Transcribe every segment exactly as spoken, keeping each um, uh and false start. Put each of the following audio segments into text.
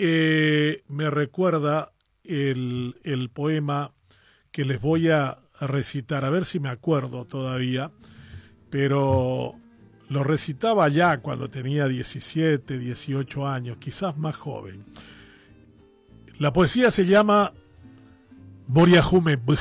eh, me recuerda el, el poema que les voy a recitar, a ver si me acuerdo todavía, pero lo recitaba ya cuando tenía diecisiete, dieciocho años, quizás más joven. La poesía se llama Boriajumenbj.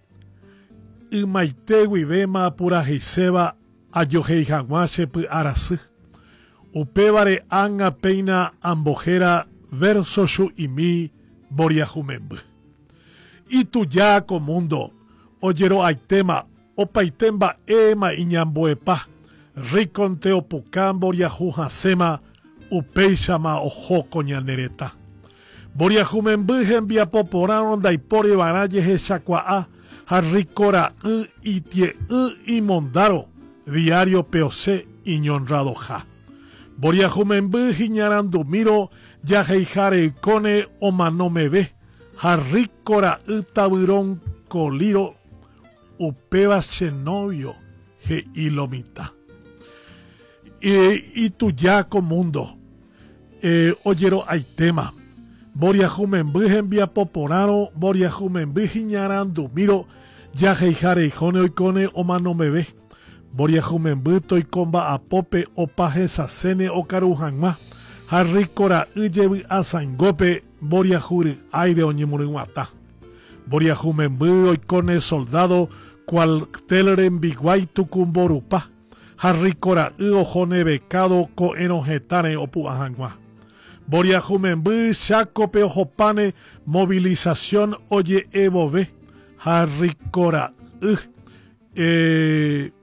Imaitewi vema pura heiseba ayoheijaguache pu arasj. Upevare anga peina ambojera verso shu imi Boriajumenbj. Y tu yaco mundo, oyero aitema, opaitemba ema iñamboepa, riconte opucan Boriajujasema, upeishama ojo coñanereta. Boriajumenbj envia poporaron daipore baraye hechakua harricora u itie u imondaro, diario peose iñonrado ja. Boriajumenbj iñarandumiro, yaheijare cone o manomebe, harricora u tabirón coliro, upeba xenovio je ilomita. Y, y tu yaco mundo, eh, oyero aitema. Boriajumenbj envia poporaro, Boriajumenbj iñarandumiro, yaheijare ijone oikone o manomebe. Boriajumenbj toikomba apope opaje sasene o carujanma, harricora uyevi asangope, Boriajuri aire oñemuriguata. Boriajumenbj oikone soldado, cual teleren biguay tucumborupa, harricora u ojone becado co enojetane opuajanma. Boriajumenbj chaco peojopane, movilización oye ebove, harricora u eh,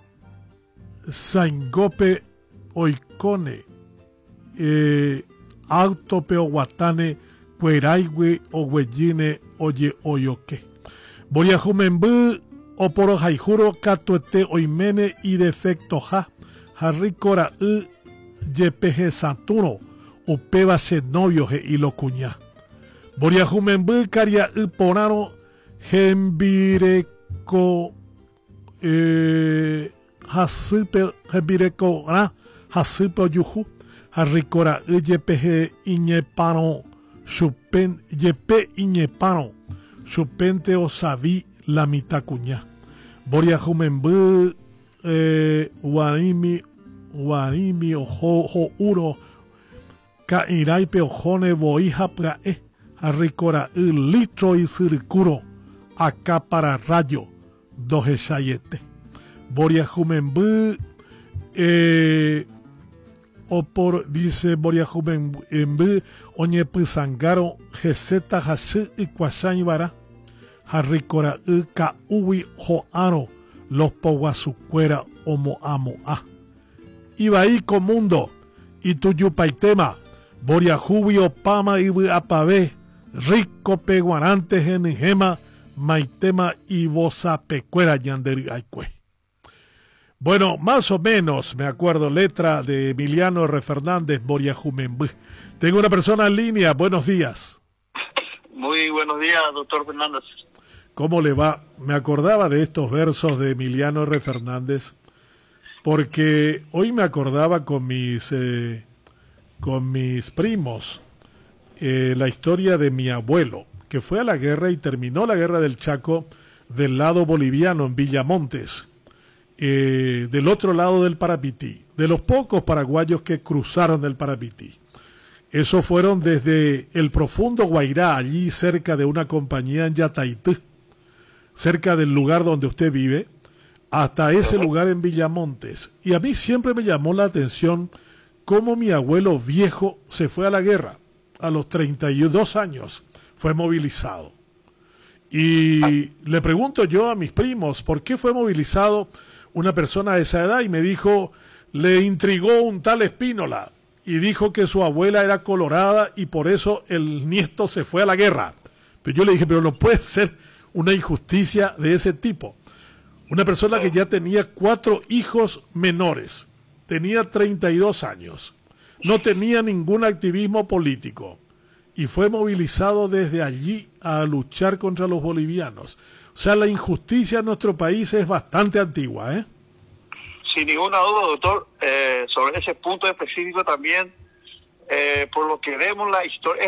sangope oikone, eh, auto peoguatane, cueraigüe o huelline oye oyoque. Boriajumenbj o poro jaijuro catuete oimene y defecto ja, harricora u yepeje santuno, upeba xenovio je ilo cuña. Boriajumenbj caria u poraro, gembireco, eh, hasipe, gembireco, ah, hasipe oyuju, harricora u yepeje iñepano, chupen, yepe iñepano, chupente o sabi la mitad cuña. Boriajumenbj eh, guarimi, guarimi ojo, ojo uro, ka iraipe ojone boija prae, harricora u litro y circuro, acá para rayo, doje chayete. Boriajumenbj eh, o por, dice Boriajumenbj, oñe pisangaro, geseta hashi y cuachañbara, harricora u ka uwi joaro, los poguasucuera omo amo a. Iba ahí con mundo, y tu yupaitema, Boriajubi opama y apavé, rico peguarante genijema, maitema y bosa pecuera yanderi aicue. Bueno, más o menos me acuerdo, letra de Emiliano R. Fernández, Boriajumenbj. Tengo una persona en línea, buenos días. Muy buenos días, doctor Fernández. ¿Cómo le va? Me acordaba de estos versos de Emiliano R. Fernández, porque hoy me acordaba con mis, eh, con mis primos eh, la historia de mi abuelo, que fue a la guerra y terminó la guerra del Chaco del lado boliviano, en Villamontes, eh, del otro lado del Parapití, de los pocos paraguayos que cruzaron el Parapití. Esos fueron desde el profundo Guairá, allí cerca de una compañía en Yataití, cerca del lugar donde usted vive, hasta ese lugar en Villamontes. Y a mí siempre me llamó la atención cómo mi abuelo viejo se fue a la guerra. A los treinta y dos años fue movilizado. Y le pregunto yo a mis primos, ¿por qué fue movilizado una persona de esa edad? Y me dijo, le intrigó un tal Espínola y dijo que su abuela era colorada y por eso el nieto se fue a la guerra. Pero yo le dije, pero no puede ser una injusticia de ese tipo. Una persona que ya tenía cuatro hijos menores, tenía treinta y dos años, no tenía ningún activismo político y fue movilizado desde allí a luchar contra los bolivianos. O sea, la injusticia en nuestro país es bastante antigua, ¿eh? Sin ninguna duda, doctor, eh, sobre ese punto específico también, eh, por lo que vemos la historia,